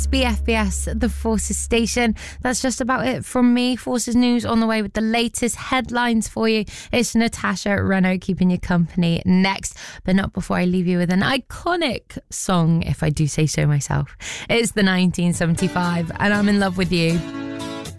BFBS, the Forces station. That's just about it from me. Forces News on the way with the latest headlines for you. It's Natasha Renault keeping you company next, but not before I leave you with an iconic song, if I do say so myself. It's the 1975 and I'm in love with you.